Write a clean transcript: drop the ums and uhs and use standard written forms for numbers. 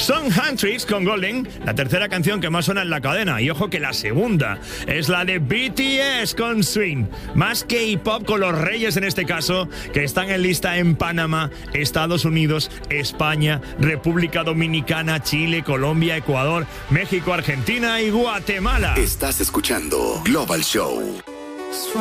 Son Huntrix con Golden, la tercera canción que más suena en la cadena. Y ojo que la segunda es la de BTS con Swing. Más K-pop con los reyes en este caso, que están en lista en Panamá, Estados Unidos, España, República Dominicana, Chile, Colombia, Ecuador, México, Argentina y Guatemala. Estás escuchando Global Show.